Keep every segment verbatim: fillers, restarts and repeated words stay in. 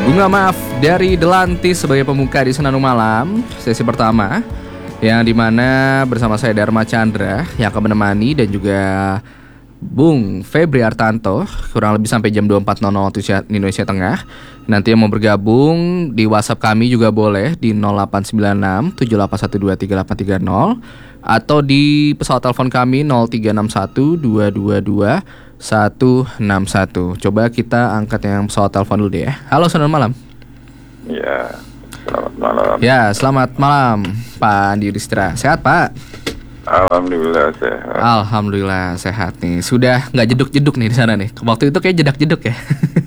Bunga Maaf dari Delantis sebagai pembuka di Senandung Malam sesi pertama, yang dimana bersama saya Dharma Chandra yang akan menemani, dan juga Bung Febri Artanto kurang lebih sampai jam dua puluh empat nol nol waktu Indonesia Tengah. Nanti yang mau bergabung di WhatsApp kami juga boleh di nol delapan sembilan enam tujuh delapan satu dua tiga delapan tiga nol atau di pesawat telepon kami nol tiga enam satu dua dua dua satu enam satu. Coba kita angkat yang pesawat telepon dulu deh ya. Halo, selamat malam. Ya, selamat malam. Ya, selamat malam Pak Andi Yudhistira. Sehat Pak? Alhamdulillah sehat. Alhamdulillah sehat nih. Sudah nggak jeduk-jeduk nih di sana nih. Waktu itu kayak jedak-jeduk ya.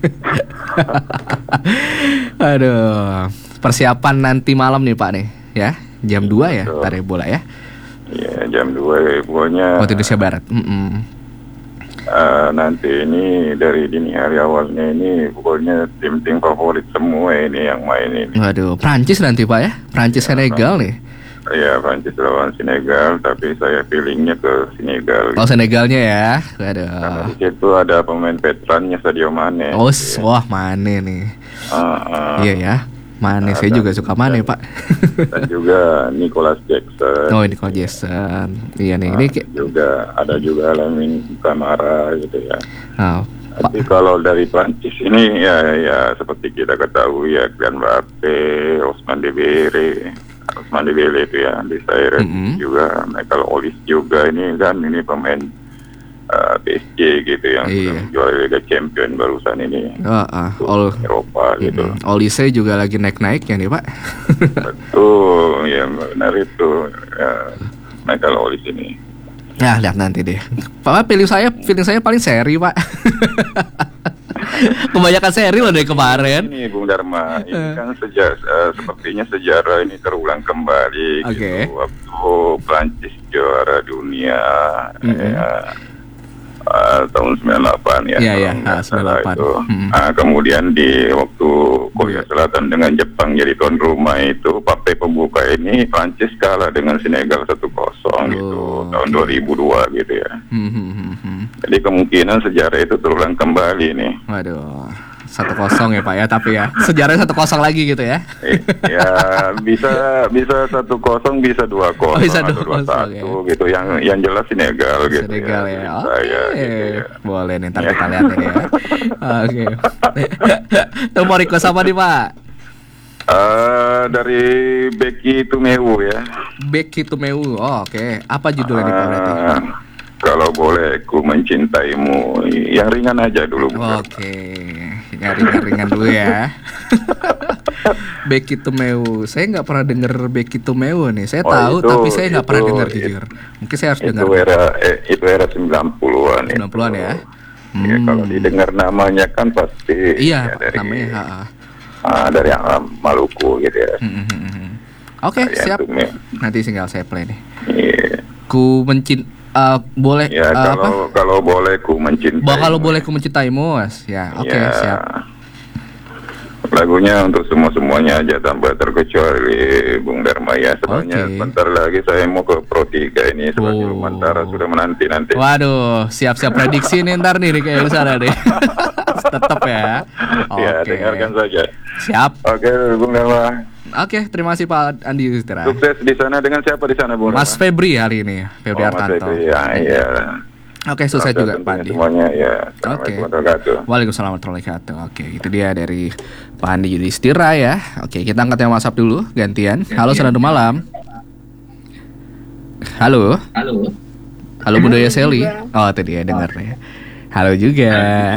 Aduh, persiapan nanti malam nih Pak nih ya. Jam dua ya, ntar ya bola ya. Iya, jam dua ya, pokoknya waktu Indonesia Barat. Mm-mm. Uh, nanti ini dari dini hari awalnya ini pokoknya tim-tim favorit semua ini yang main ini. Waduh, Prancis nanti Pak ya. Prancis ya, Senegal nih. Iya, Prancis lawan Senegal, tapi saya feelingnya ke Senegal. Oh, Senegalnya ya. Waduh. Karena di situ ada pemain veterannya Sadio Mane. Oh, ya. Wah, Mane nih. Uh, uh, iya ya. Mane, nah, saya juga suka Mane, Pak. Dan juga Nicholas Jackson. Oh, Nicholas Jackson. Iya nih, nah, ini juga ada juga Lamine Camara gitu ya. Oh, tapi Pak, kalau dari Prancis ini ya ya seperti kita ketahui ya, Kylian Mbappe, Ousmane Dembélé, Ousmane Dembélé itu ya, Desire mm-hmm. juga, Michael Olise juga, ini kan ini pemain Uh, P S G gitu yang iya. juara Liga Champion barusan ini uh, uh, all, Eropa gitu. Mm-hmm. Olise juga lagi naik-naiknya nih Pak. Betul, ya benar itu ya, Michael Olise ini. Ya lihat nanti deh. Pak, pilih saya, feeling saya paling seri Pak. Kebanyakan seri loh dari kemarin. Ini Bung Dharma, ini kan sejak uh, sepertinya sejarah ini terulang kembali okay. gitu. Waktu Prancis juara dunia. Mm-hmm. ya, Uh, tahun sembilan puluh delapan ya, ya, ya. Ah, sembilan puluh delapan itu. Hmm. Uh, kemudian di waktu Korea Selatan dengan Jepang jadi tuan rumah itu, partai pembuka ini Prancis kalah dengan Senegal satu kosong oh, gitu tahun okay. dua ribu dua gitu ya. Hmm, hmm, hmm. Jadi kemungkinan sejarah itu terulang kembali nih. Waduh, satu kosong ya Pak ya, tapi ya sejarahnya satu kosong lagi gitu ya. Ya bisa bisa satu kosong, bisa dua kosong, oh, bisa atau dua satu ya. Gitu. Yang yang jelas Senegal gitu. Senegal ya. ya. Oke. Okay. Gitu ya. Boleh nih, ntar kita lihat ini ya. Oke. Tuh mau request apa nih Pak? Uh, dari Becky Tumewu ya. Becky Tumewu. Oh, oke. Okay. Apa judulnya uh, nih Pak berarti? Kalau boleh, ku mencintaimu. Yang ringan aja dulu. Oke, okay. Yang ringan-ringan dulu ya. Becky Tumewu. Saya nggak pernah denger Becky Tumewu nih. Saya oh, tahu, itu, tapi saya nggak pernah denger jujur. Mungkin saya harus dengar. Itu era, eh, itu era sembilan puluhan. sembilan puluhan ya. Hmm. Ya, kalau didengar namanya kan pasti. Iya, ya, dari, namanya. Ha-ha. Uh, dari uh, Maluku gitu ya. Hmm, hmm, hmm. Oke, okay, siap. Tumewu. Nanti tinggal saya play nih. Yeah. Ku mencint Uh, boleh ya, uh, kalau apa? kalau boleh ku mencintaimu. Bah, kalau boleh ku mencintaimu, Mas. Ya, oke, okay, ya. Siap. Lagunya untuk semua-semuanya aja tanpa terkecuali Bung Dharma ya. Sebenarnya okay. Sebentar lagi saya mau ke Pro tiga ini sebagai oh. Mantara sudah menanti nanti. Waduh, siap-siap prediksi nih ntar nih kayak di sana deh. Tetap ya. Okay. Ya, dengarkan saja. Siap. Oke, okay, Bung Dharma. Oke, okay, terima kasih Pak Andi Yudhistira. Sukses di sana. Dengan siapa di sana, Bung? Mas Febri hari ini, Febri oh, Artanto. Mas Febri, ya, iya. Oke, okay, sukses juga Pak Andi. Semuanya ya. Oke. Okay. Waalaikumsalam warahmatullahi wabarakatuh. Oke, okay, itu dia dari Pak Andi Yudhistira ya. Oke, okay, kita angkat yang WhatsApp dulu, gantian. Halo, selamat malam. Halo. Halo. Halo Budaya Seli. Oh, itu dia dengar ya. Halo juga.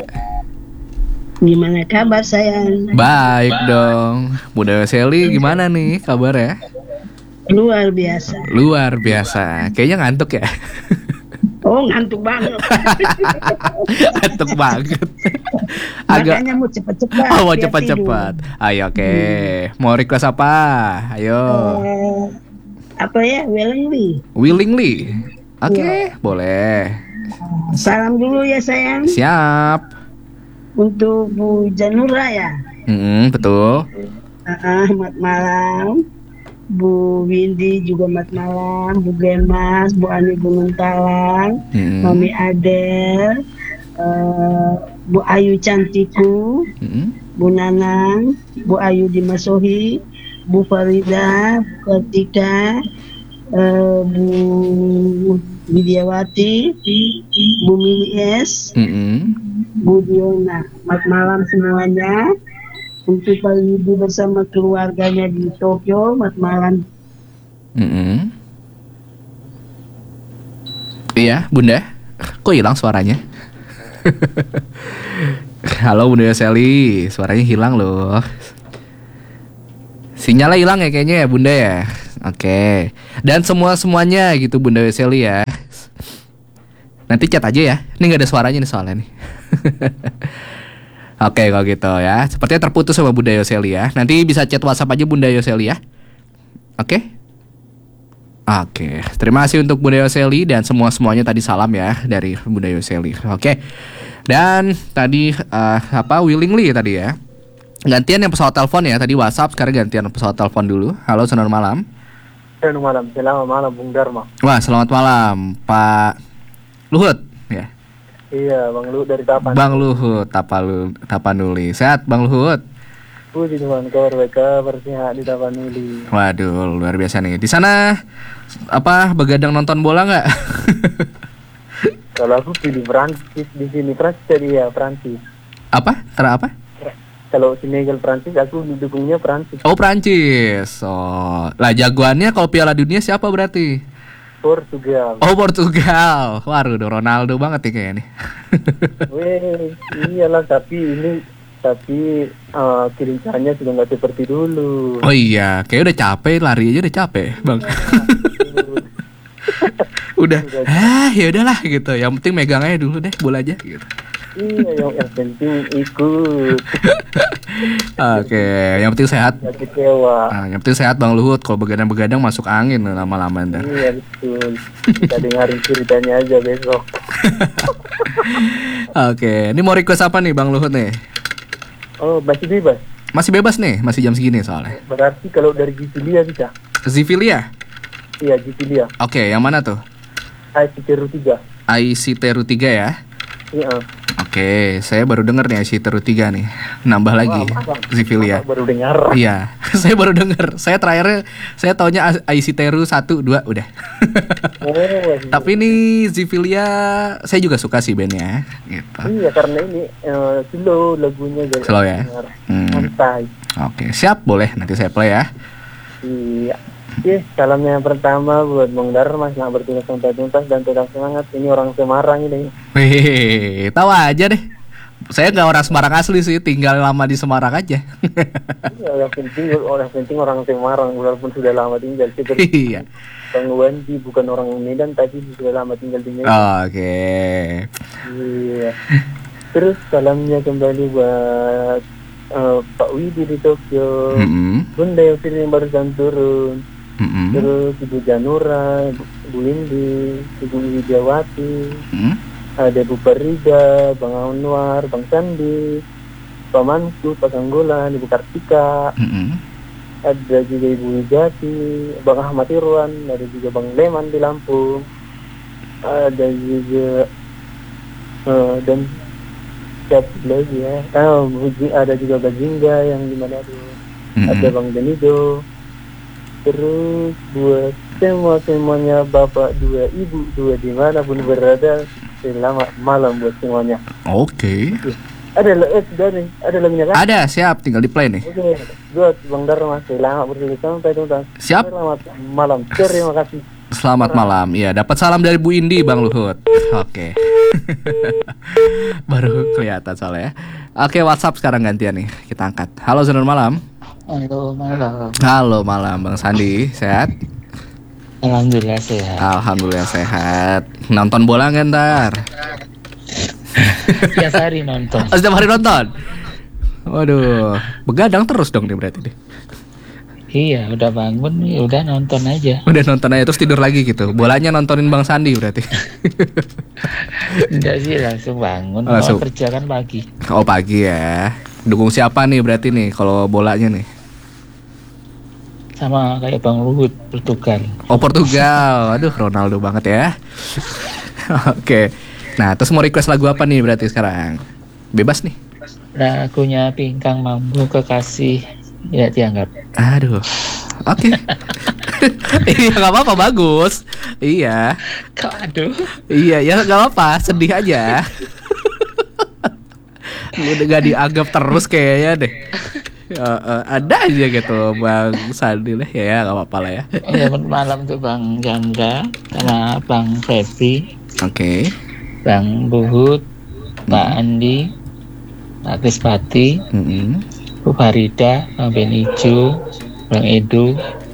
Gimana kabar sayang? Baik dong. Budaya Seli gimana nih kabar ya? Luar biasa. Luar biasa. Kayaknya ngantuk ya? Oh, ngantuk banget. Ngantuk banget. Agak... Makanya mau cepat-cepat. Oh, mau cepat-cepat. Ayo oke. Okay. Hmm. Mau request apa? Ayo. Uh, apa ya? Willingly. Willingly. Oke, okay, ya. Boleh. Salam dulu ya sayang. Siap. Untuk Bu Janura ya. Mm-hmm, betul. Uh, selamat malam. Bu Windy juga selamat malam. Bu Gemas, Bu Ani Gunung Talang, mm-hmm. Mami Adel, uh, Bu Ayu Cantiku, mm-hmm. Bu Nanang, Bu Ayu Dimasohi, Bu Farida, Bu Kartika, eh, Bu Widiawati, Bu Mili S, Mm-mm. Bu Diona. Selamat malam semuanya. Untuk Pak Ibu bersama keluarganya di Tokyo, selamat malam. Mm-mm. Iya, Bunda. Kok hilang suaranya? Halo Bunda Yoseli, suaranya hilang loh. Sinyalnya hilang ya kayaknya ya Bunda ya. Oke. Dan semua-semuanya gitu Bunda Yoseli ya. Nanti chat aja ya. Ini gak ada suaranya nih soalnya nih. Oke kalau gitu ya. Sepertinya terputus sama Bunda Yoseli ya. Nanti bisa chat WhatsApp aja Bunda Yoseli ya. Oke. Oke. Terima kasih untuk Bunda Yoseli dan semua-semuanya tadi salam ya dari Bunda Yoseli. Oke. Dan tadi uh, apa willingly tadi ya. Gantian yang pesawat telepon ya. Tadi WhatsApp, sekarang gantian pesawat telepon dulu. Halo, selamat malam. Selamat malam, selamat malam Bung Dharma. Wah, selamat malam Pak Luhut ya. Iya, Bang Luhut dari Tapan. Bang Luhut, Tapalu, Tapanuli. Sehat Bang Luhut? Puji Tuhan, kabar baik, kabar sehat di Tapanuli. Waduh, luar biasa nih. Di sana apa begadang nonton bola nggak? Kalau aku pilih Prancis di sini, Prancis jadi ya Prancis. Apa? Tera apa? Kalau Senegal Prancis, aku dukungnya Prancis. Oh Prancis. Oh, lah jagoannya kalau Piala Dunia siapa berarti? Portugal. Oh Portugal. Waduh, Ronaldo banget nih kayaknya. Weh, iyalah tapi ini tapi uh, kerincaranya sudah nggak seperti dulu. Oh iya, kayak udah capek lari aja udah capek, Bang. Udah, ah ya udahlah gitu. Yang penting megang aja dulu deh bola aja gitu. Iya, yang, yang penting ikut. Oke, yang penting sehat. Gak kecewa. Nah, yang penting sehat Bang Luhut. Kalau begadang-begadang masuk angin lama-lama ntar. Iya betul. Kita dengerin ceritanya aja besok. Oke, ini mau request apa nih Bang Luhut nih? Oh, masih bebas. Masih bebas nih, masih jam segini soalnya. Berarti kalau dari Gizilia bisa? Zivilia? Iya, Gizilia. Oke, yang mana tuh? I C T R U tiga. I C T R U tiga ya? Iya. Oke, saya baru denger nih I C T R U tiga nih. Nambah lagi Zivilia. Baru dengar. Iya, saya baru denger. Saya terakhirnya saya taunya I C T R U satu, dua udah. Oh, Tapi ini Zivilia saya juga suka sih bandnya gitu. iya, karena ini uh, slow lagunya jadi Slow ya? dengar. Hmm. Santai. Oke, siap boleh nanti saya play ya. Iya. Oke, salamnya yang pertama buat Bang Dharma, selamat bertugas sampai tuntas dan tetap semangat. Ini orang Semarang ini. Wih, tahu aja deh. Saya nggak orang Semarang asli sih, tinggal lama di Semarang aja. Iya, yang penting orang penting orang Semarang walaupun sudah lama tinggal. Seperti Iya. Bang Wandi bukan orang Medan tapi sudah lama tinggal di Medan. Oke. Iya. Terus salamnya kembali buat uh, Pak Widi di Tokyo, Mm-mm. Bunda yang yang barusan turun, Mm-mm. terus Ibu Janura, Bu Indi, Ibu Widiawati, Mm-mm. ada Bu Farida, Bang Anwar, Bang Sandi, Pak Mansu, Pak Sanggolan, Ibu Kartika, Mm-mm. ada juga Ibu Wijati, Bang Ahmad Irwan, ada juga Bang Leman di Lampung, ada juga uh, dan siapa lagi ya? Oh, ada juga Bajingga yang di Manado, Mm-mm. ada Bang Denido. Terus buat semua semuanya bapak dua ibu dua dimanapun berada, selamat malam buat semuanya. Oke. Ada eh, sudah nih, ada lagunya kan? Ada, siap, tinggal di play nih. Oke, buat Bang Dharma selamat bertugas sampai tuntas. Siap. Selamat malam, terima kasih. Selamat malam. Iya, dapat salam dari Bu Indi, Bang Luhut. Oke. Baru kelihatan soalnya ya. Oke, WhatsApp sekarang gantian nih. Kita angkat. Halo, selamat malam. Halo malam. Halo malam, Bang Sandi. Sehat? Alhamdulillah sehat. Alhamdulillah sehat. Nonton bola nggak ntar? Tiap hari nonton. Oh, setiap hari nonton? Waduh, begadang terus dong nih berarti deh. Iya, udah bangun, ya udah nonton aja. Udah nonton aja terus tidur lagi gitu. Bolanya nontonin Bang Sandi berarti. Enggak sih, langsung bangun. Oh, langsung. Oh, kerja kan pagi. Oh pagi ya. Dukung siapa nih berarti nih kalau bolanya nih? Sama kayak Bang Luhut, Portugal. Oh Portugal. Aduh Ronaldo banget ya. Oke. Nah terus mau request lagu apa nih berarti sekarang? Bebas nih. lagunya Pingkang Mambu Kekasih tidak dianggap. Aduh. Oke. Iya nggak apa-apa, bagus. Iya. Kok aduh? Iya ya nggak apa-apa, sedih aja. Udah gak dianggap terus kayaknya deh. Uh, uh, ada aja gitu Bang Sandi lah ya, nggak apa-apa lah ya. Ya malam tuh Bang Janda sama Bang Febri. Oke. Okay. Bang Buhut, Pak Andi, Pak Krispati, mm-hmm. Bu Farida, Bang Benijo, Bang Edu,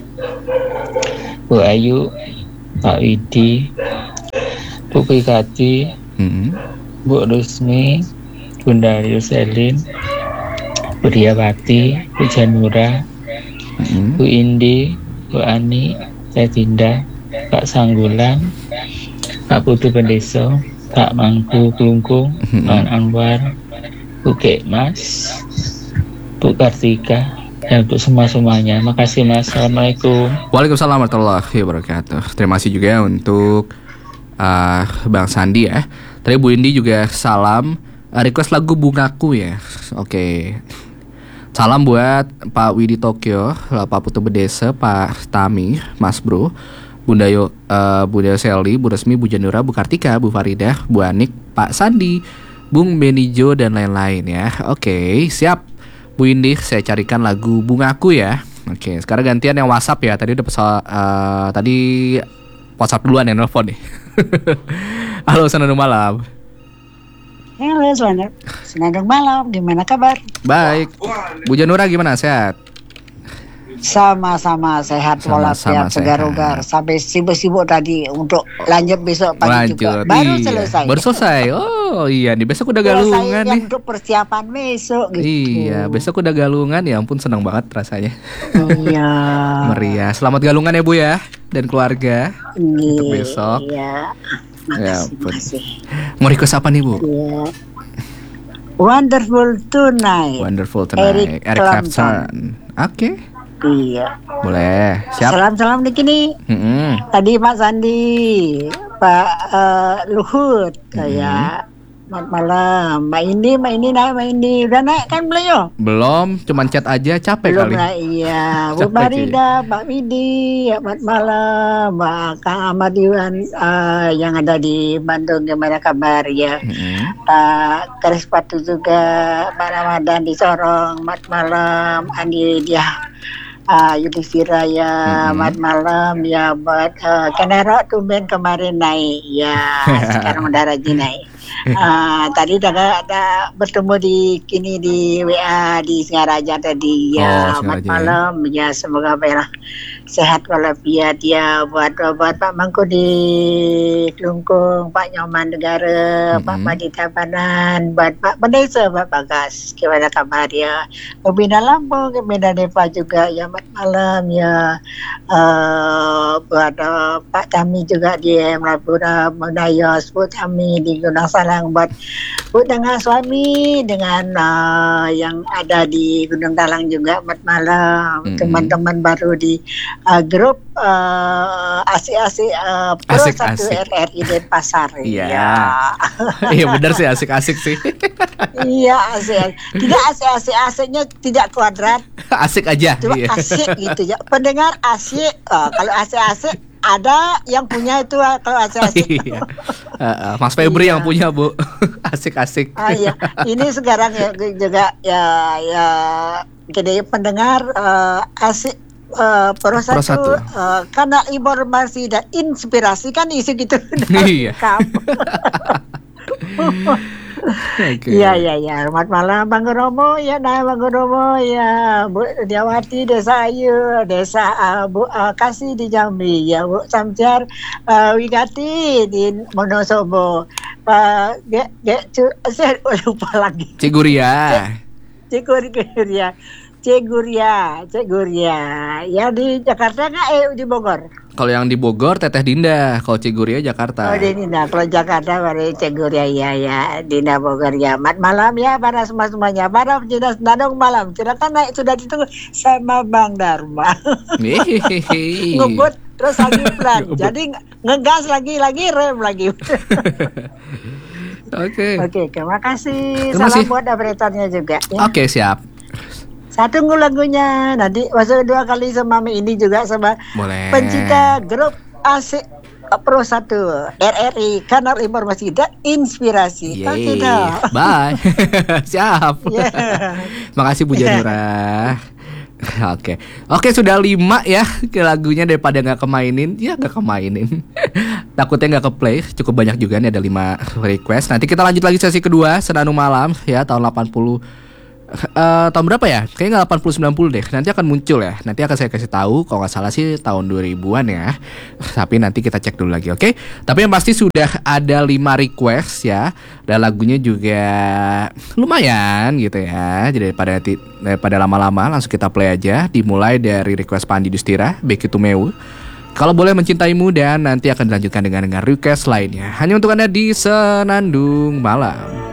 Bu Ayu, Pak Widi, Bu Pikati, mm-hmm. Bu Rusmi, Bunda Yuselin, Bu Diawati, Bu Janura, mm-hmm. Bu Indi, Bu Ani, Saya Dinda, Pak Sanggulang, Pak Putu Pendeso, Pak Mangku Kelungkung, mm-hmm. Bang Anwar, Bu Kekmas, Bu Kartika, dan untuk semua-semuanya. Makasih Mas. Assalamualaikum. Waalaikumsalam warahmatullahi wabarakatuh. Terima kasih juga untuk uh, Bang Sandi ya. Tadi Bu Indi juga salam uh, request lagu Bungaku ya. Oke. Okay. Salam buat Pak Widi Tokyo, Pak Putu Bedese, Pak Tami, Mas Bro, Bunda Yo, uh, Bunda Seli, Bu Resmi, Bu Janura, Bu Kartika, Bu Faridah, Bu Anik, Pak Sandi, Bung Benijo dan lain-lain ya. Oke, okay, siap. Bu Indi, saya carikan lagu Bungaku ya. Oke, okay, sekarang gantian yang WhatsApp ya. Tadi udah pesawat, uh, tadi WhatsApp duluan yang nelfon nih. Halo, Senandung Malam. Halo, selamat Senandung Malam. Gimana kabar? Baik. Bu Janura gimana? Sehat? Sama-sama sehat, walafiat, segar-ugar. Sampai sibuk-sibuk tadi untuk lanjut besok pagi lanjut. juga. Baru iya. selesai. Baru selesai. Oh iya nih, besok udah galungan nih. Untuk persiapan besok gitu. Iya, besok udah galungan. Ya ampun, senang banget rasanya. Iya. Meriah. Selamat galungan ya Bu ya, dan keluarga. Iya. Untuk besok. Iya. Makasih, ya ampun. makasih. Mau request apa nih Bu? Iya. Wonderful Tonight. Wonderful Tonight. Eric, Eric Clapton. Oke. Okay. Iya. Boleh. Siap. Salam-salam di sini. Mm-hmm. Tadi Pak Sandi, Pak uh, Luhut, kayak mm-hmm. selamat malam. Mbak Indi, Mbak Indi naik, Mbak Indi udah naik kan belum yo? Belum, cuman chat aja, capek belum kali. Belum iya. Bu Farida, Pak Widi, selamat malam. Mbak Kang Ahmad Iwan uh, yang ada di Bandung, gimana kabar ya? Mm-hmm. Pak Krispati juga, Pak Ramadan di Sorong, selamat malam. Andi dia. Uh, Yudhistira ya, selamat mm-hmm. malam ya buat uh, Kenero tumben kemarin naik ya, sekarang udah rajin naik. Uh, tadi udah ada bertemu di kini di W A di Singaraja tadi ya, oh, selamat malam ya, semoga merah sehat walafiat ya buat buat Pak Mangku di Kelungkung, Pak Nyoman Negara, mm-hmm. Pak Madi Tabanan, buat Pak Pendesa, Pak Bagas, gimana kabar ya? Pembina Lampung, Pembina Deva juga ya, selamat malam ya. Uh, buat uh, Pak Tami juga di Melapura, Menayos, Bu Tami di Gunung Salang, buat Bu dengan suami dengan uh, yang ada di Gunung Talang juga, selamat malam. Mm-hmm. Teman-teman baru di uh, grup uh, asik-asik uh, Pro satu R R I Denpasar. Iya. Iya benar sih, asik-asik sih. Iya asik. Tidak asik-asik, asiknya tidak kuadrat. Asik aja. Cuma iya. Asik gitu ya. Pendengar asik. Oh, kalau asik-asik ada yang punya itu kalau asik-asik. Iya. Uh, uh, Mas Febri iya. yang punya Bu. Asik-asik. Ah, iya. Ini sekarang ya, juga ya ya jadi pendengar uh, asik. Uh, Pro satu uh, karena informasi dan inspirasi kan isu gitu. Iya. Okay. Iya iya iya. Selamat malam Bang Romo ya, nah Bang Romo ya, Bu Diawati Desa Ayu, Desa uh, Bu uh, Kasih di Jambi ya, Bu Samjar uh, Wigati di Monosobo, Pak Ge Ge saya lupa lagi. Ciguria. Ciguria. Ciguria, Ciguria. Ya di Jakarta nggak eh di Bogor? Kalau yang di Bogor Teteh Dinda, kalau Ciguria Jakarta. Oh di Dinda, kalau Jakarta baru Ciguria ya ya, Dinda Bogor ya. Mat malam ya para semua semuanya. Para pencinta Senandung malam. Silakan naik sudah ditunggu sama Bang Dharma. Ngebut terus lagi pelan. Jadi ngegas lagi lagi rem lagi. Oke. Oke, terima kasih. Terima Salam kasih. buat operatornya juga. Ya. Oke, siap. Saya tunggu lagunya. Nanti masuk dua kali sama Mami ini juga sama Boleh. pencipta grup A C Pro satu R R I, kanal informasi dan inspirasi. Oke Yeay. dong. Bye. Siap. Yeah. Makasih Bu Janura. Oke, oke sudah lima ya ke lagunya daripada nggak kemainin, ya nggak kemainin. Takutnya nggak ke play, cukup banyak juga nih ada lima request. Nanti kita lanjut lagi sesi kedua Senandung Malam ya tahun delapan puluh. Uh, tahun berapa ya? Kayaknya nggak delapan puluh sembilan puluh deh. Nanti akan muncul ya. Nanti akan saya kasih tahu. Kalau nggak salah sih tahun dua ribuan ya. Tapi nanti kita cek dulu lagi, oke? Okay? Tapi yang pasti sudah ada lima request ya. Dan lagunya juga lumayan gitu ya. Jadi daripada daripada lama-lama langsung kita play aja. Dimulai dari request Pandi Dustira, Begitu Meu. Kalau boleh mencintaimu, dan nanti akan dilanjutkan dengan dengan request lainnya. Hanya untuk Anda di Senandung Malam.